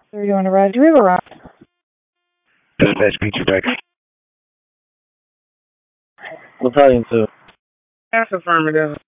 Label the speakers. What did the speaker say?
Speaker 1: Are you on a ride? Do we have a ride?
Speaker 2: Dispatch Beach Back.
Speaker 3: Battalion 2.
Speaker 1: That's affirmative.